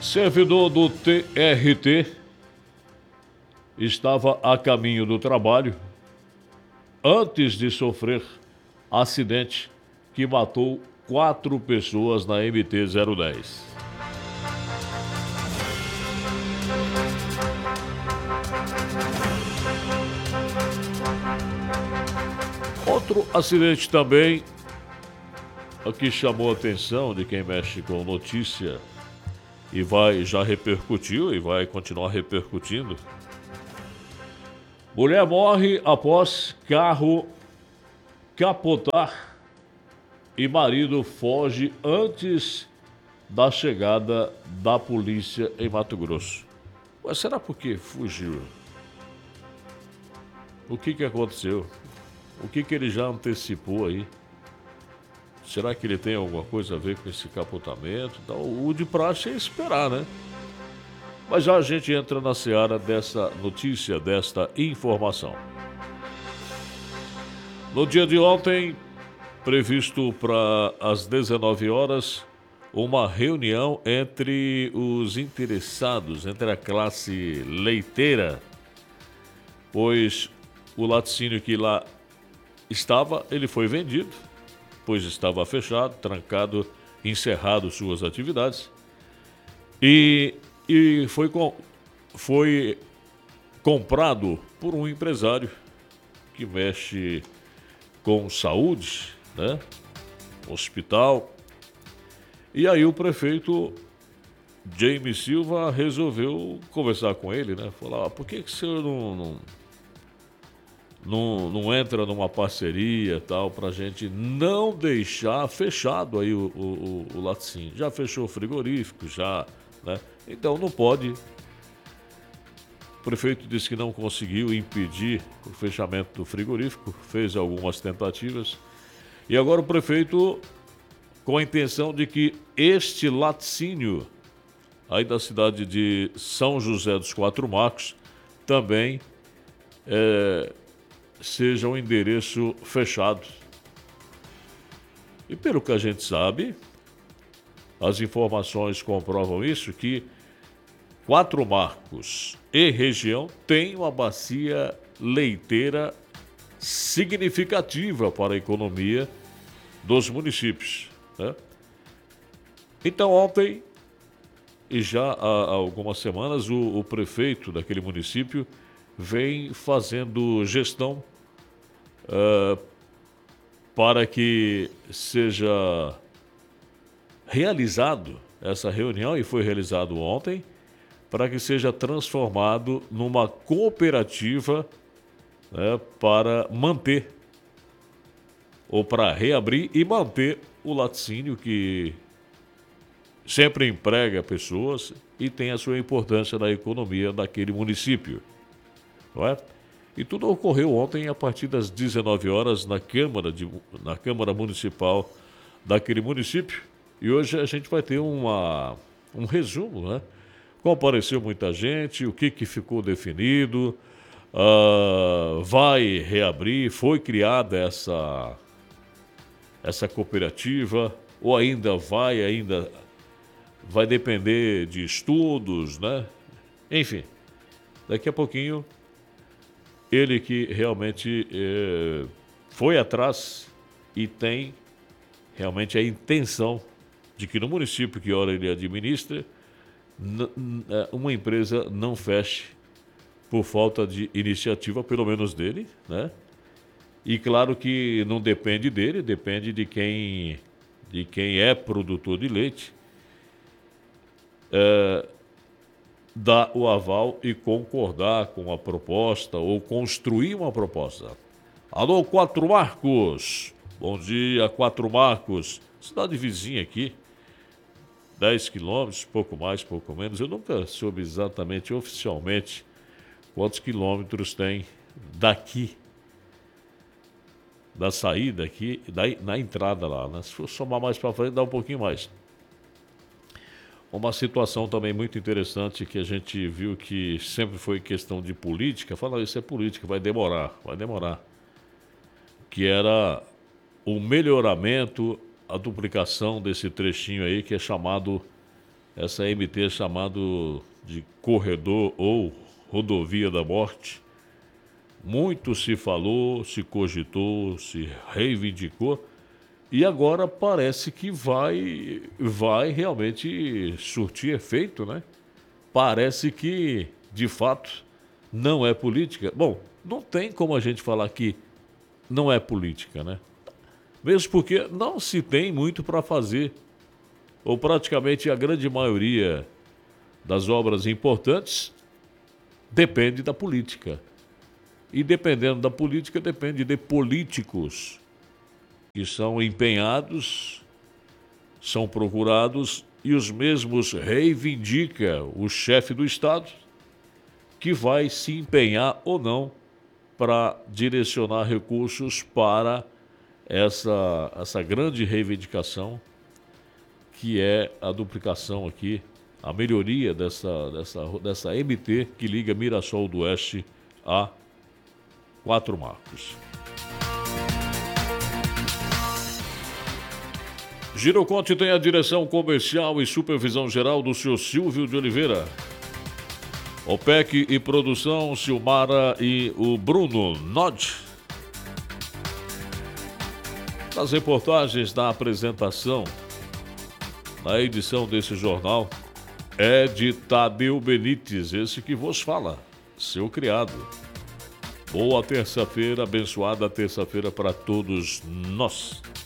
Servidor do TRT estava a caminho do trabalho antes de sofrer acidente que matou 4 pessoas na MT-010. Outro acidente também, aqui chamou a atenção de quem mexe com notícia e já repercutiu e vai continuar repercutindo. Mulher morre após carro capotar e marido foge antes da chegada da polícia em Mato Grosso. Mas será por que fugiu? O que aconteceu? O que ele já antecipou aí? Será que ele tem alguma coisa a ver com esse capotamento? Então, o de praxe é esperar, né? Mas já a gente entra na seara dessa notícia, desta informação. No dia de ontem, previsto para as 19 horas, uma reunião entre os interessados, entre a classe leiteira, pois o laticínio que lá estava, ele foi vendido, pois estava fechado, trancado, encerrado suas atividades, e foi comprado por um empresário que mexe com saúde, né? Hospital. E aí o prefeito Jaime Silva resolveu conversar com ele, né? Falar, por que o senhor não entra numa parceria tal, pra gente não deixar fechado aí o laticínio? Já fechou o frigorífico, já, né? Então não pode. O prefeito disse que não conseguiu impedir o fechamento do frigorífico, fez algumas tentativas. E agora o prefeito, com a intenção de que este laticínio aí da cidade de São José dos Quatro Marcos também seja um endereço fechado. E pelo que a gente sabe, as informações comprovam isso, que Quatro Marcos e região tem uma bacia leiteira significativa para a economia dos municípios, né? Então ontem, e já há algumas semanas, o prefeito daquele município vem fazendo gestão para que seja realizado essa reunião, e foi realizado ontem, para que seja transformado numa cooperativa, né, para manter, ou para reabrir e manter o laticínio que sempre emprega pessoas e tem a sua importância na economia daquele município, não é? E tudo ocorreu ontem a partir das 19 horas na Câmara Municipal daquele município. E hoje a gente vai ter um resumo, né? Compareceu muita gente, o que ficou definido, vai reabrir, foi criada essa cooperativa, ou ainda vai depender de estudos, né? Enfim, daqui a pouquinho, ele que realmente foi atrás e tem realmente a intenção de que no município que ora ele administra, uma empresa não feche por falta de iniciativa, pelo menos dele, né? E claro que não depende dele, depende de quem é produtor de leite, dar o aval e concordar com a proposta ou construir uma proposta. Alô, Quatro Marcos! Bom dia, Quatro Marcos. Cidade vizinha aqui, 10 quilômetros, pouco mais, pouco menos. Eu nunca soube exatamente, oficialmente, quantos quilômetros tem daqui, da saída aqui, na entrada lá, né? Se for somar mais para frente, dá um pouquinho mais. Uma situação também muito interessante que a gente viu que sempre foi questão de política. Fala, isso é política, vai demorar. Que era o melhoramento, a duplicação desse trechinho aí que é chamado essa MT chamado de corredor ou rodovia da morte. Muito se falou, se cogitou, se reivindicou e agora parece que vai realmente surtir efeito, né? Parece que, de fato, não é política. Bom, não tem como a gente falar que não é política, né? Mesmo porque não se tem muito para fazer, ou praticamente a grande maioria das obras importantes depende da política. E dependendo da política, depende de políticos que são empenhados, são procurados e os mesmos reivindica o chefe do Estado, que vai se empenhar ou não para direcionar recursos para essa grande reivindicação, que é a duplicação aqui, a melhoria dessa MT que liga Mirassol do Oeste a Quatro Marcos. Giroconte tem a direção comercial e supervisão geral do Sr. Silvio de Oliveira. OPEC e produção, Silmara e o Bruno Nod. Nas reportagens da apresentação, na edição desse jornal, é de Tadeu Benites, esse que vos fala, seu criado. Boa terça-feira, abençoada terça-feira para todos nós.